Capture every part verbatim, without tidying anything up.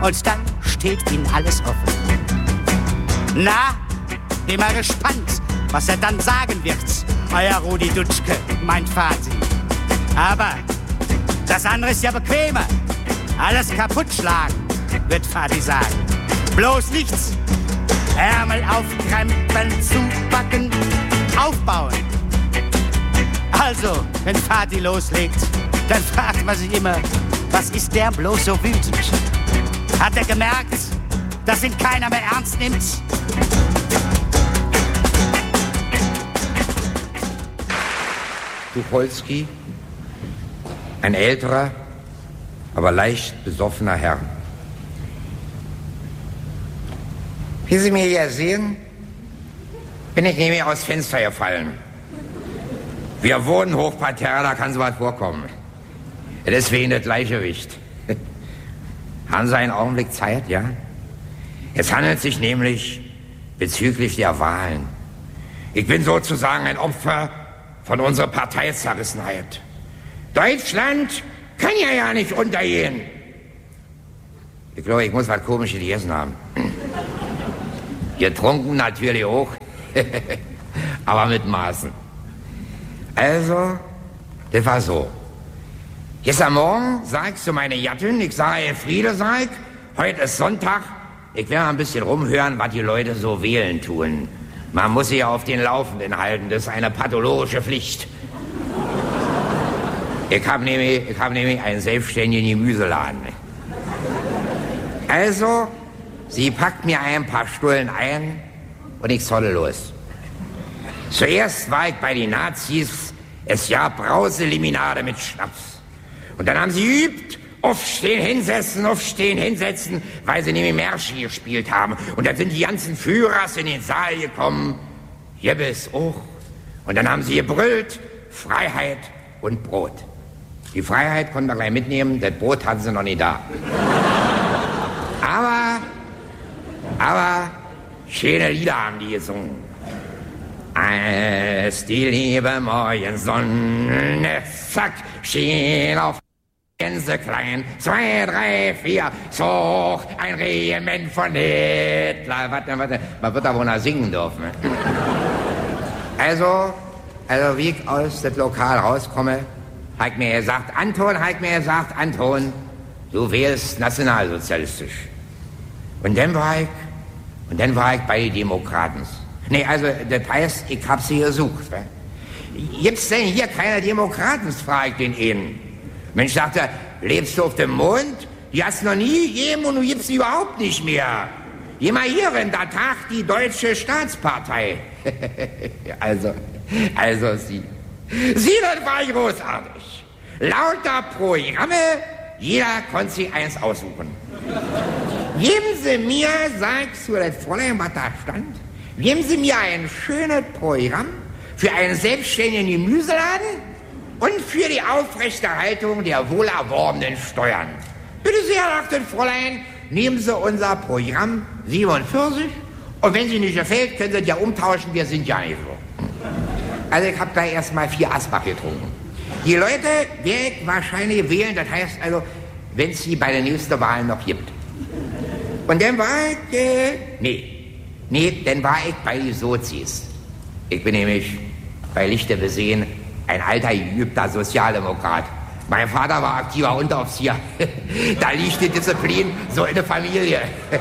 Und dann steht Ihnen alles offen. Na, bin mal gespannt, was er dann sagen wird, euer Rudi Dutschke, mein Vati. Aber das andere ist ja bequemer. Alles kaputt schlagen, wird Vati sagen. Bloß nichts. Ärmel aufkrempeln, zupacken, aufbauen. Also, wenn Vati loslegt, dann fragt man sich immer, was ist der bloß so wütend? Hat er gemerkt, dass ihn keiner mehr ernst nimmt? Tucholsky, ein älterer, aber leicht besoffener Herr. Wie Sie mir hier sehen, bin ich nämlich aus Fenster gefallen. Wir wohnen hochparterre, da kann sowas vorkommen. Deswegen das Gleichgewicht. Haben Sie einen Augenblick Zeit, ja? Es handelt sich nämlich bezüglich der Wahlen. Ich bin sozusagen ein Opfer von unserer Parteizerrissenheit. Deutschland kann ja ja nicht untergehen. Ich glaube, ich muss was Komisches gegessen haben. Getrunken natürlich auch, aber mit Maßen. Also, das war so. Gestern Morgen sag ich zu meiner Gattin, ich sage, Friede, sag ich, heute ist Sonntag, ich werde mal ein bisschen rumhören, was die Leute so wählen tun. Man muss sich ja auf den Laufenden halten, das ist eine pathologische Pflicht. Ich habe nämlich, ich hab nämlich einen selbstständigen Gemüseladen. Also, sie packt mir ein paar Stullen ein und ich zolle los. Zuerst war ich bei den Nazis, es gab Brauseliminade mit Schnaps. Und dann haben sie geübt, aufstehen, hinsetzen, aufstehen, hinsetzen, weil sie nämlich Märsche gespielt haben. Und dann sind die ganzen Führers in den Saal gekommen, Jebbes auch. Und dann haben sie gebrüllt, Freiheit und Brot. Die Freiheit konnten wir gleich mitnehmen, das Brot hatten sie noch nicht da. Aber, aber, schöne Lieder haben die gesungen. Als die liebe Morgensonne, zack, schien auf Gänse klein, zwei, drei, vier, so ein Regiment von Hitler. Warte, warte, man wird da wohl noch singen dürfen. Also, also wie ich aus dem Lokal rauskomme, hat mir gesagt, Anton, hat mir gesagt, Anton, du wählst nationalsozialistisch. Und dann war ich, und dann war ich bei den Demokraten. Nee, also, das heißt, ich hab sie gesucht. Ne? Gibt's denn hier keine Demokraten, frag ich den einen. Mensch, sagt er, lebst du auf dem Mond? Die hast noch nie gegeben und du gibst sie überhaupt nicht mehr. Geh mal hier rein, da tagt die Deutsche Staatspartei. also, also sie. Sie, das war großartig. Lauter Programme, jeder konnte sich eins aussuchen. Geben Sie mir, sagst du, das Fräulein, was da stand, geben Sie mir ein schönes Programm für einen selbstständigen Gemüseladen und für die Aufrechterhaltung der wohlerworbenen Steuern. Bitte sehr, sagte das Fräulein, nehmen Sie unser Programm siebenundvierzig und wenn Sie nicht gefällt, können Sie das ja umtauschen, wir sind ja nicht so. Also ich habe da erst mal vier Asbach getrunken. Die Leute werden wahrscheinlich wählen, das heißt also, wenn es sie bei der nächsten Wahl noch gibt. Und dann war ich, äh, nee, nee, dann war ich bei den Sozis. Ich bin nämlich bei Lichte besehen ein alter, geübter Sozialdemokrat. Mein Vater war aktiver Unteroffizier. Da liegt die Disziplin so in der Familie.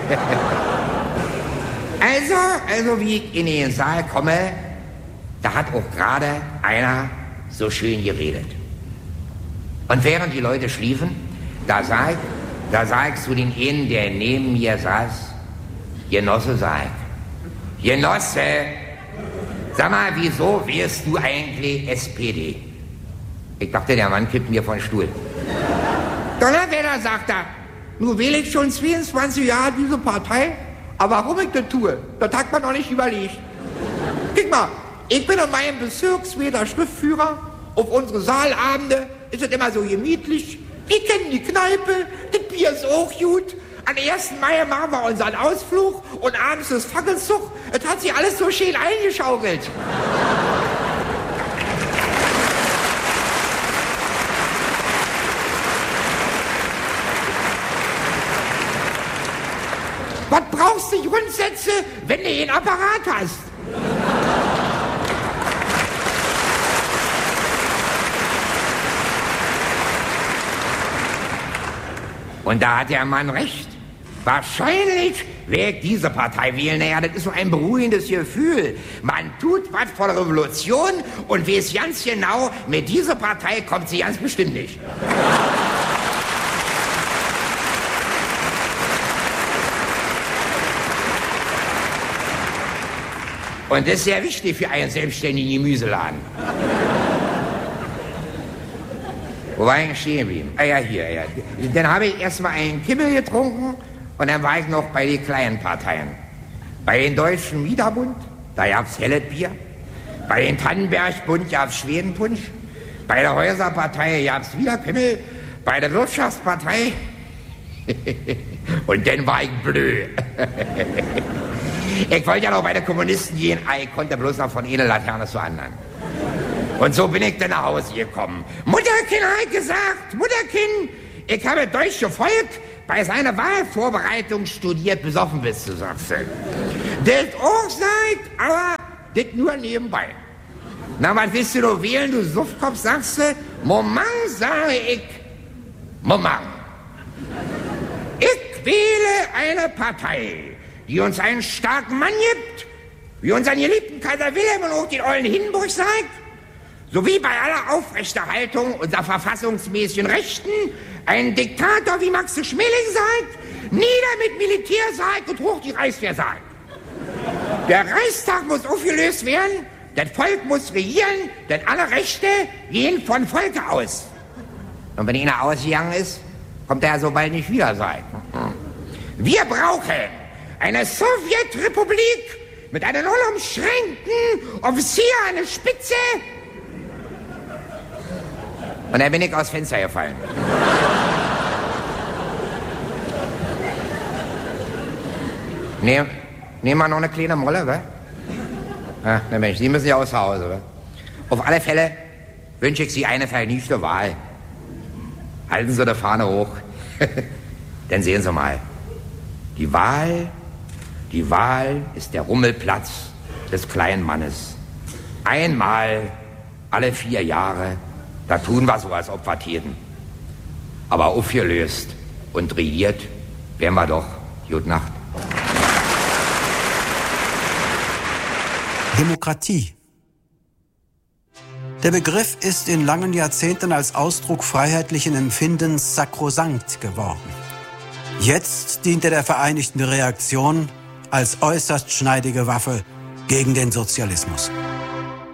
Also, also wie ich in den Saal komme, da hat auch gerade einer so schön geredet. Und während die Leute schliefen, da sag ich, da sag ich zu den einen, der neben mir saß, Genosse, sag ich, Genosse, sag mal, wieso wählst du eigentlich S P D? Ich dachte, der Mann kippt mir von Stuhl. Donnerwetter, sagt er, nun wähle ich schon zweiundzwanzig Jahre diese Partei, aber warum ich das tue, das hat man noch nicht überlegt. Guck mal, ich bin in meinem Bezirksweder Schriftführer, auf unsere Saalabende ist es immer so gemütlich, wir kennen die Kneipe, das Bier ist auch gut. Am ersten Mai machen wir unseren Ausflug und abends ist Fackelzug. Es hat sich alles so schön eingeschaukelt. Was brauchst du Grundsätze, wenn du einen Apparat hast? Und da hat der Mann recht. Wahrscheinlich werde ich diese Partei wählen. Naja, das ist so ein beruhigendes Gefühl. Man tut was vor der Revolution und weiß ganz genau, mit dieser Partei kommt sie ganz bestimmt nicht. Und das ist sehr wichtig für einen selbstständigen Gemüseladen. Wo war ich stehen geblieben? Ah ja, hier, ja. Dann habe ich erstmal einen Kimmel getrunken und dann war ich noch bei den kleinen Parteien. Bei den Deutschen Wiederbund, da gab's helles Bier. Bei den Tannenberg-Bund gab's Schwedenpunsch. Bei der Häuserpartei gab's wieder Kimmel. Bei der Wirtschaftspartei... und dann war ich blöd. Ich wollte ja noch bei den Kommunisten gehen, ich konnte bloß noch von einer Laterne zur anderen. Und so bin ich dann nach Hause gekommen. Mutterkind hat gesagt, Mutterkind, ich habe deutsche Volk bei seiner Wahlvorbereitung studiert, besoffen bist du, sagst du. Das auch sagt, aber das nur nebenbei. Na, was willst du noch wählen, du Suffkopf, sagst du? Moment, sage ich, Moment. Ich wähle eine Partei, die uns einen starken Mann gibt, wie unseren geliebten Kaiser Wilhelm und auch den ollen Hindenburg sagt, sowie bei aller Aufrechterhaltung unserer verfassungsmäßigen Rechten einen Diktator wie Max Schmeling sagt, nieder mit Militär sagt und hoch die Reichswehr sagt. Der Reichstag muss aufgelöst werden, das Volk muss regieren, denn alle Rechte gehen von Volke aus. Und wenn einer ausgegangen ist, kommt er ja so bald nicht wieder sein. Wir brauchen eine Sowjetrepublik mit einem unumschränkten Offizier an der Spitze. Und dann bin ich aus Fenster gefallen. Nehmen nehm wir noch eine kleine Molle, wa? Ja, na Mensch, Sie müssen ja aus Hause, wa? Auf alle Fälle wünsche ich Sie eine verdiente Wahl. Halten Sie die Fahne hoch. Dann sehen Sie mal. Die Wahl, die Wahl ist der Rummelplatz des kleinen Mannes. Einmal alle vier Jahre, da tun wir so, als ob wir täten. Aber aufgelöst und regiert wären wir doch. Gute Nacht. Demokratie. Der Begriff ist in langen Jahrzehnten als Ausdruck freiheitlichen Empfindens sakrosankt geworden. Jetzt dient er der vereinigten Reaktion als äußerst schneidige Waffe gegen den Sozialismus.